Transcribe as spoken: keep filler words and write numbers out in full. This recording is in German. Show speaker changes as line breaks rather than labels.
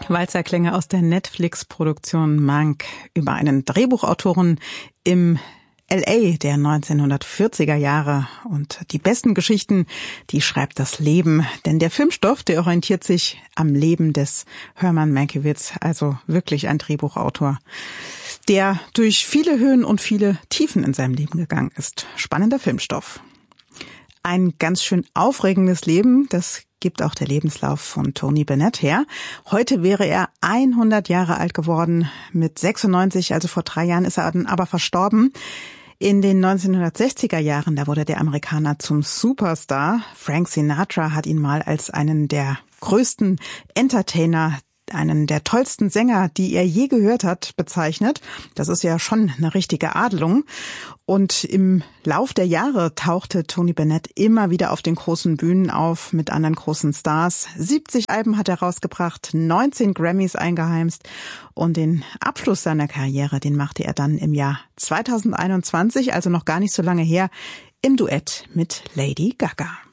Walzerklänge aus der Netflix-Produktion Mank über einen Drehbuchautoren im L A der neunzehnhundertvierziger Jahre. Und die besten Geschichten, die schreibt das Leben. Denn der Filmstoff, der orientiert sich am Leben des Herman Mankiewicz, also wirklich ein Drehbuchautor, der durch viele Höhen und viele Tiefen in seinem Leben gegangen ist. Spannender Filmstoff. Ein ganz schön aufregendes Leben, das gibt auch der Lebenslauf von Tony Bennett her. Heute wäre er hundert Jahre alt geworden. Mit sechsundneunzig, also vor drei Jahren, ist er dann aber verstorben. In den neunzehnhundertsechziger Jahren, da wurde der Amerikaner zum Superstar. Frank Sinatra hat ihn mal als einen der größten Entertainer, einen der tollsten Sänger, die er je gehört hat, bezeichnet. Das ist ja schon eine richtige Adelung. Und im Lauf der Jahre tauchte Tony Bennett immer wieder auf den großen Bühnen auf mit anderen großen Stars. siebzig Alben hat er rausgebracht, neunzehn Grammys eingeheimst. Und den Abschluss seiner Karriere, den machte er dann im Jahr zweitausendeinundzwanzig, also noch gar nicht so lange her, im Duett mit Lady Gaga.